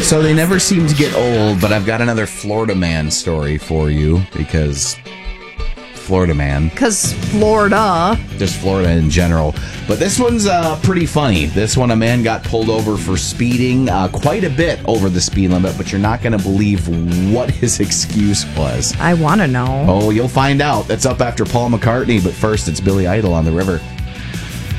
So they never seem to get old, but I've got another Florida man story for you because Florida man. Because Florida. Just Florida in general. But this one's pretty funny. This one, a man got pulled over for speeding quite a bit over the speed limit, but you're not going to believe what his excuse was. I want to know. Oh, you'll find out. That's up after Paul McCartney, but first it's Billy Idol on the River.